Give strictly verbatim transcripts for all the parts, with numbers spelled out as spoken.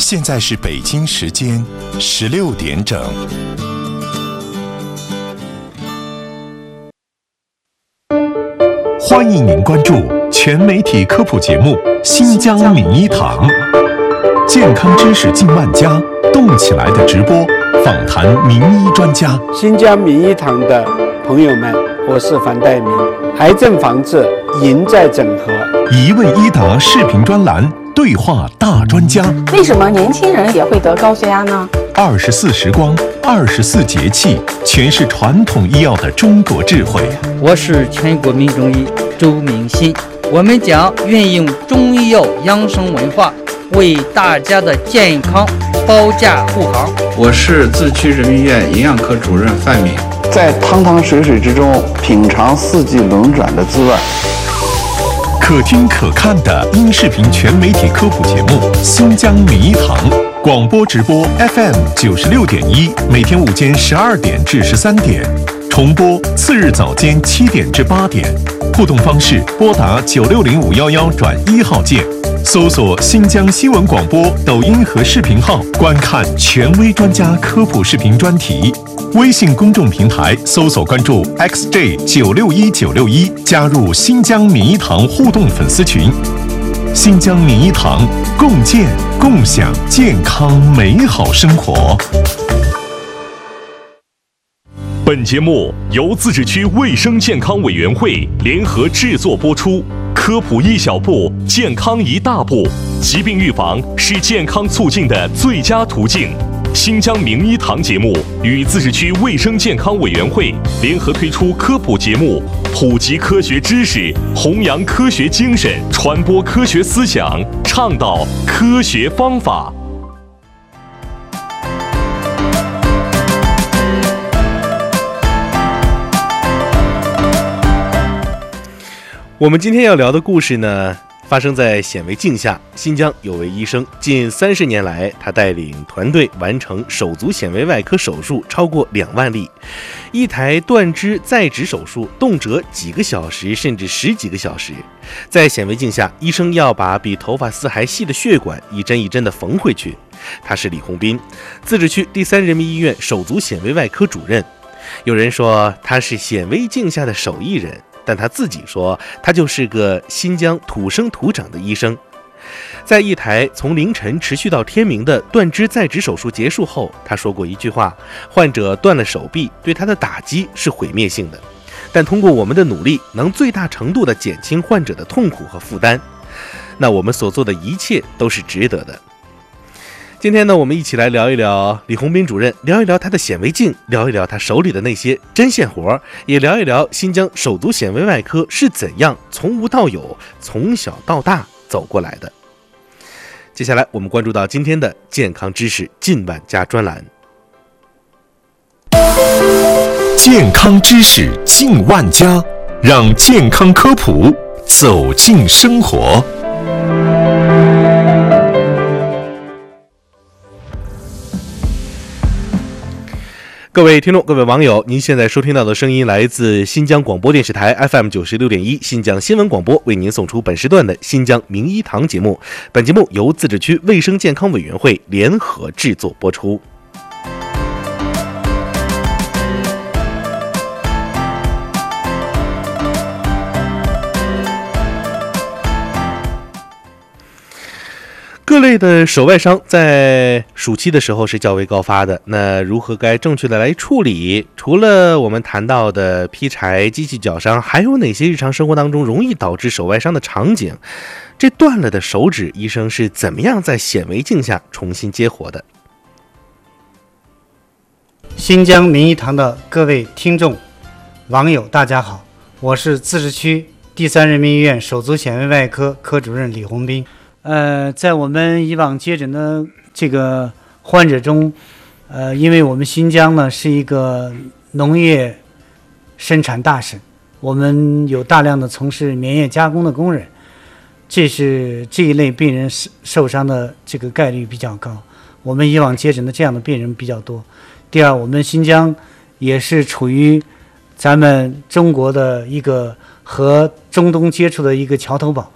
现在是北京时间十六点整。欢迎您关注全媒体科普节目《新疆名医堂》，健康知识近万家，动起来的直播，访谈名医专家。 新疆名医堂的朋友们，我是樊岱明。癌症防治赢在整合， 一问一答视频专栏，对话大专家。 为什么年轻人也会得高血压呢？ 二十四时光，二十四节气，全是传统医药的中国智慧。 我是全国民中医周明新，我们将运用中医药养生文化，为大家的健康保驾护航。 我是自区人民医院营养科主任范敏， 在汤汤水水之中品尝四季轮转的滋味。 可听可看的音视频全媒体科普节目《新疆名医堂》，广播直播 F M 九十六点一，每天午间十二点至十三点，重播次日早间七点至八点。互动方式：拨打九六零五幺幺转一号键，搜索新疆新闻广播抖音和视频号，观看权威专家科普视频专题。微信公众平台搜索关注 X J 九六一九六一，加入新疆名医堂互动粉丝群。新疆名医堂，共建共享健康美好生活。 本节目由自治区卫生健康委员会联合制作播出。科普一小步，健康一大步。疾病预防是健康促进的最佳途径。新疆名医堂节目与自治区卫生健康委员会联合推出科普节目，普及科学知识，弘扬科学精神，传播科学思想，倡导科学方法。 我们今天要聊的故事呢，发生在显微镜下。新疆有位医生，近三十年来，他带领团队完成手足显微外科手术超过两万例。一台断肢再植手术动辄几个小时，甚至十几个小时。在显微镜下，医生要把比头发丝还细的血管一针一针地缝回去。他是李洪斌，自治区第三人民医院手足显微外科主任。有人说他是显微镜下的手艺人，但他自己说，他就是个新疆土生土长的医生。在一台从凌晨持续到天明的断肢再植手术结束后，他说过一句话：患者断了手臂，对他的打击是毁灭性的，但通过我们的努力，能最大程度地减轻患者的痛苦和负担。那我们所做的一切都是值得的。今天呢，我们一起来聊一聊李洪斌主任，聊一聊他的显微镜，聊一聊他手里的那些针线活，也聊一聊新疆手足显微外科是怎样从无到有，从小到大走过来的。接下来我们关注到今天的健康知识近万家专栏。 健康知识近万家，让健康科普走进生活。 各位听众，各位网友，您现在收听到的声音来自新疆广播电视台 F M 九十六点一新疆新闻广播，为您送出本时段的新疆名医堂节目。本节目由自治区卫生健康委员会联合制作播出。各类的手外伤在暑期的时候是较为高发的，那如何该正确的来处理？除了我们谈到的劈柴、机器绞伤，还有哪些日常生活当中容易导致手外伤的场景？这断了的手指，医生是怎么样在显微镜下重新接活的？ 新疆名医堂的各位听众、网友，大家好，我是自治区第三人民医院手足显微外科科主任李洪斌。呃，在我们以往接诊的这个患者中，呃，因为我们新疆呢是一个农业生产大省，我们有大量的从事棉业加工的工人，这是这一类病人受伤的这个概率比较高。我们以往接诊的这样的病人比较多。第二，我们新疆也是处于咱们中国的一个和中东接触的一个桥头堡。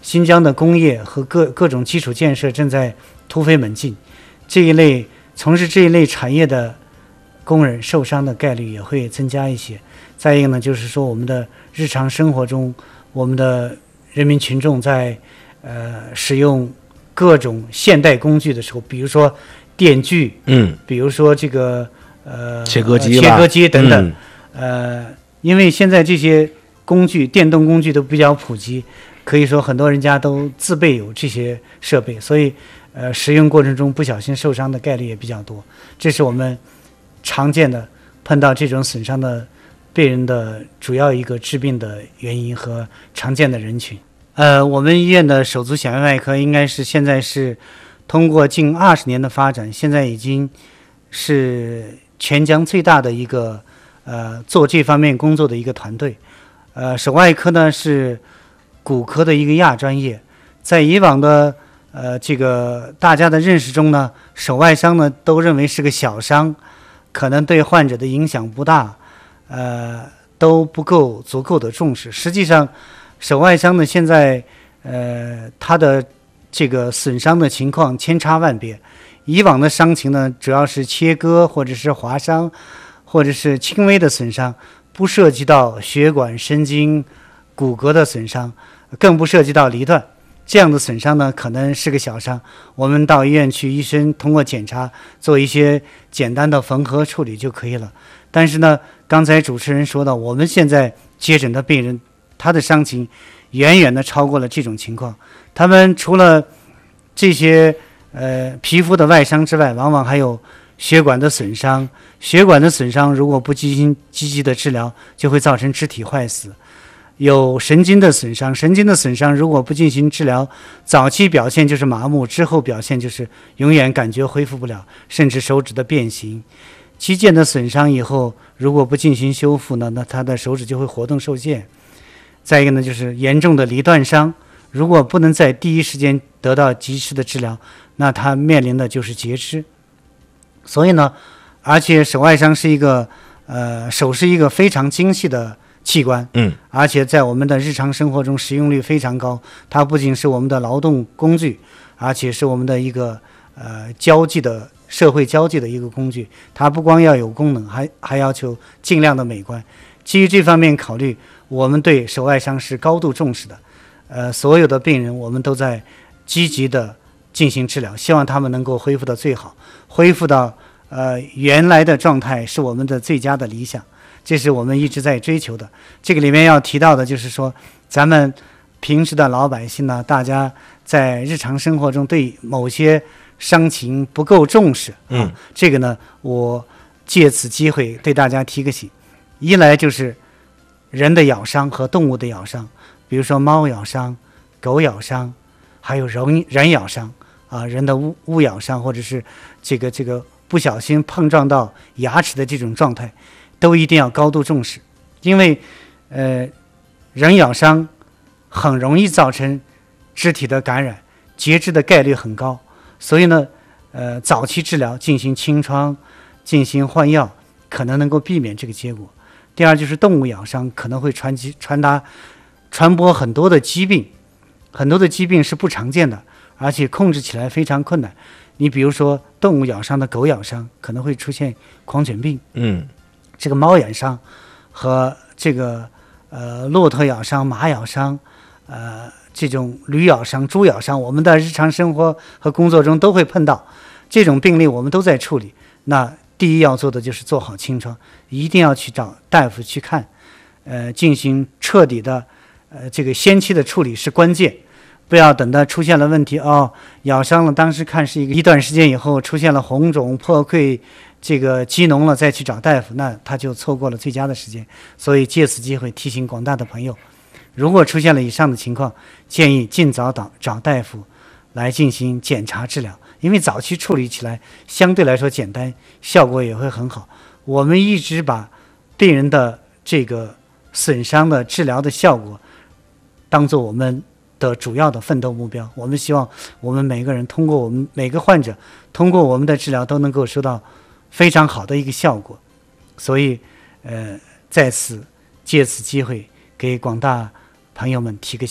新疆的工业和各各种基础建设正在突飞猛进，这一类从事这一类产业的工人受伤的概率也会增加一些。再一个呢，就是说我们的日常生活中，我们的人民群众在呃使用各种现代工具的时候，比如说电锯， 嗯， 比如说这个呃切割机、 切割机等等， 嗯、 呃，因为现在这些工具，电动工具都比较普及，可以说很多人家都自备有这些设备，所以呃使用过程中不小心受伤的概率也比较多。这是我们常见的碰到这种损伤的病人的主要一个致病的原因和常见的人群。呃，我们医院的手足显微外科应该是现在是通过近二十年的发展，现在已经是全疆最大的一个呃做这方面工作的一个团队。呃，手外科呢是骨科的一个亚专业，在以往的呃这个大家的认识中呢，手外伤呢都认为是个小伤，可能对患者的影响不大，呃都不够足够的重视。实际上，手外伤呢现在呃它的这个损伤的情况千差万别。以往的伤情呢，主要是切割或者是划伤，或者是轻微的损伤，不涉及到血管、神经、骨骼的损伤，更不涉及到离断。这样的损伤呢，可能是个小伤，我们到医院去，医生通过检查做一些简单的缝合处理就可以了。但是呢，刚才主持人说到，我们现在接诊的病人，他的伤情远远的超过了这种情况。他们除了这些呃皮肤的外伤之外，往往还有血管的损伤。血管的损伤如果不进行积极的治疗，就会造成肢体坏死。有神经的损伤，神经的损伤如果不进行治疗，早期表现就是麻木，之后表现就是永远感觉恢复不了，甚至手指的变形。肌腱的损伤以后如果不进行修复呢，那他的手指就会活动受限。再一个呢，就是严重的离断伤，如果不能在第一时间得到及时的治疗，那他面临的就是截肢。所以呢，而且手外伤是一个呃手是一个非常精细的器官， 嗯， 而且在我们的日常生活中使用率非常高。它不仅是我们的劳动工具，而且是我们的一个呃交际的社会交际的一个工具。它不光要有功能，还还要求尽量的美观。基于这方面考虑，我们对手外伤是高度重视的。呃，所有的病人我们都在积极的进行治疗，希望他们能够恢复到最好，恢复到呃原来的状态是我们的最佳的理想。这是我们一直在追求的。这个里面要提到的就是说，咱们平时的老百姓呢，大家在日常生活中对某些伤情不够重视， 嗯， 啊、这个呢，我借此机会对大家提个醒。一来就是人的咬伤和动物的咬伤，比如说猫咬伤、狗咬伤，还有人人咬伤啊，人的误误咬伤，或者是这个这个不小心碰撞到牙齿的这种状态，都一定要高度重视。因为呃人咬伤很容易造成肢体的感染，截肢的概率很高。所以呢呃早期治疗，进行清创，进行换药，可能能够避免这个结果。第二就是动物咬伤可能会传击传达传播很多的疾病，很多的疾病是不常见的，而且控制起来非常困难。你比如说动物咬伤的狗咬伤可能会出现狂犬病， 嗯， 这个猫咬伤和这个呃骆驼咬伤、马咬伤，呃这种驴咬伤、猪咬伤，我们的日常生活和工作中都会碰到。这种病例我们都在处理。那第一要做的就是做好清创，一定要去找大夫去看，呃进行彻底的呃这个先期的处理是关键。不要等到出现了问题哦，咬伤了，当时看是一个一段时间以后出现了红肿、破溃，这个积脓了，再去找大夫，那他就错过了最佳的时间。所以借此机会提醒广大的朋友，如果出现了以上的情况，建议尽早找找大夫来进行检查治疗，因为早期处理起来相对来说简单，效果也会很好。我们一直把病人的这个损伤的治疗的效果当做我们的主要的奋斗目标。我们希望我们每个人通过我们每个患者通过我们的治疗都能够收到非常好的一个效果。所以呃，在此借此机会给广大朋友们提个醒。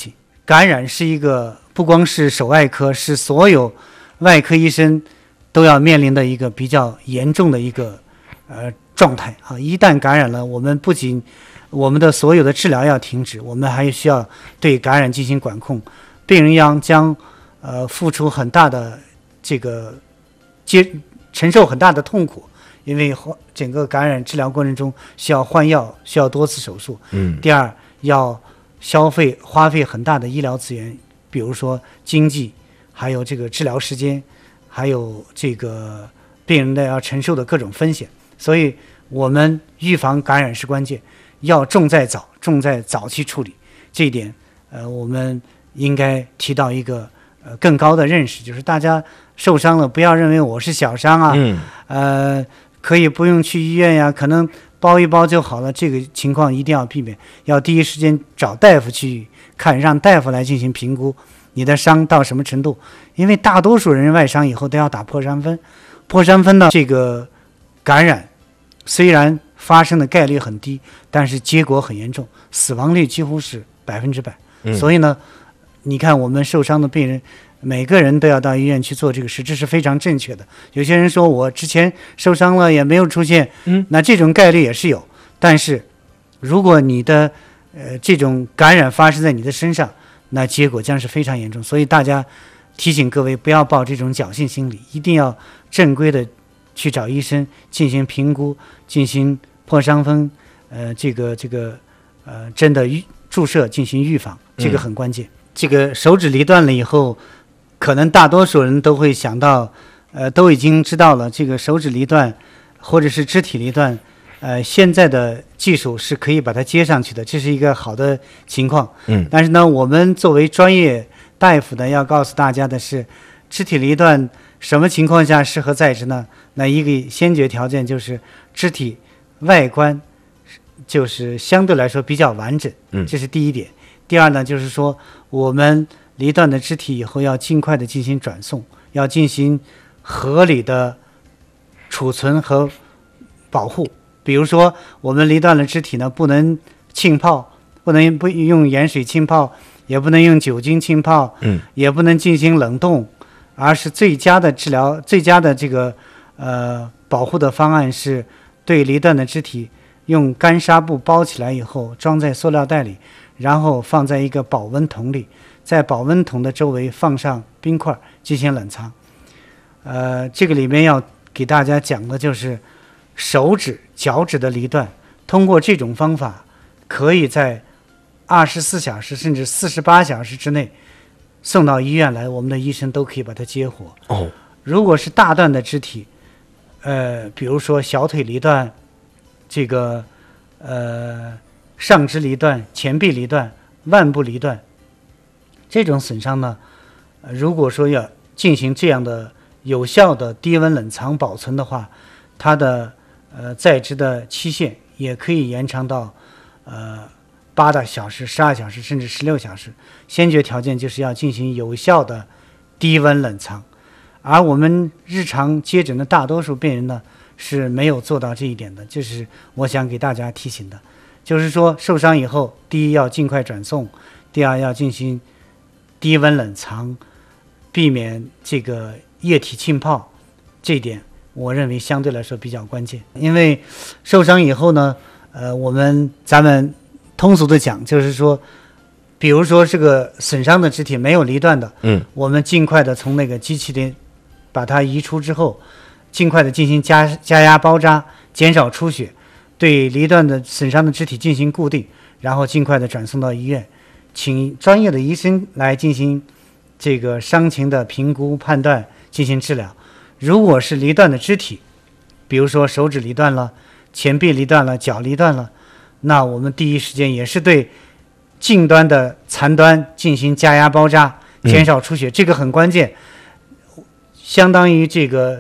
感染是一个不光是手外科，是所有外科医生都要面临的一个比较严重的一个呃状态啊！一旦感染了，我们不仅我们的所有的治疗要停止，我们还需要对感染进行管控，病人要将呃付出很大的这个接承受很大的痛苦，因为整个感染治疗过程中需要换药，需要多次手术。 嗯。 第二，要消费花费很大的医疗资源，比如说经济，还有这个治疗时间，还有这个病人的要承受的各种风险。所以我们预防感染是关键，要重在早，重在早期处理。这一点，呃，我们应该提到一个呃更高的认识，就是大家受伤了，不要认为我是小伤啊， 嗯， 呃，可以不用去医院呀，可能包一包就好了。这个情况一定要避免，要第一时间找大夫去看，让大夫来进行评估你的伤到什么程度。因为大多数人外伤以后都要打破伤风，破伤风呢，这个感染虽然发生的概率很低，但是结果很严重，死亡率几乎是百分之百。 嗯、 所以呢，你看我们受伤的病人，每个人都要到医院去做这个事，这是非常正确的。有些人说我之前受伤了也没有出现， 嗯， 那这种概率也是有。但是如果你的呃这种感染发生在你的身上，那结果将是非常严重。所以大家提醒各位不要抱这种侥幸心理，一定要正规的去找医生进行评估，进行破伤风呃这个这个呃针的注射进行预防，这个很关键。嗯、这个手指离断了以后，可能大多数人都会想到，呃，都已经知道了这个手指离断或者是肢体离断，呃，现在的技术是可以把它接上去的，这是一个好的情况。 嗯。 但是呢，我们作为专业大夫呢，要告诉大家的是，肢体离断什么情况下适合在职呢？那一个先决条件就是肢体外观就是相对来说比较完整， 嗯， 这是第一点。第二呢，就是说我们离断的肢体以后要尽快的进行转送，要进行合理的储存和保护。比如说我们离断了肢体呢，不能浸泡，不能不用盐水浸泡，也不能用酒精浸泡， 嗯， 也不能进行冷冻，而是最佳的治疗，最佳的这个呃保护的方案是对离断的肢体用干纱布包起来以后，装在塑料袋里，然后放在一个保温桶里，在保温桶的周围放上冰块进行冷藏。呃，这个里面要给大家讲的就是手指、脚趾的离断，通过这种方法，可以在二十四小时甚至四十八小时之内送到医院来，我们的医生都可以把它接活。 哦， 如果是大段的肢体，呃，比如说小腿离断，这个呃上肢离断、前臂离断、腕部离断，这种损伤呢，呃、如果说要进行这样的有效的低温冷藏保存的话，它的呃在职的期限也可以延长到呃八个小时、十二小时，甚至十六小时。先决条件就是要进行有效的低温冷藏，而我们日常接诊的大多数病人呢是没有做到这一点的，这是我想给大家提醒的。就是说受伤以后，第一要尽快转送，第二要进行低温冷藏，避免这个液体浸泡，这一点我认为相对来说比较关键。因为受伤以后呢，呃，我们咱们通俗的讲，就是说，比如说这个损伤的肢体没有离断的， 嗯， 我们尽快的从那个机器里把它移出之后，尽快的进行加加压包扎，减少出血，对离断的损伤的肢体进行固定，然后尽快的转送到医院，请专业的医生来进行这个伤情的评估判断，进行治疗。如果是离断的肢体，比如说手指离断了，前臂离断了，脚离断了，那我们第一时间也是对近端的残端进行加压包扎，减少出血，嗯、这个很关键，相当于这个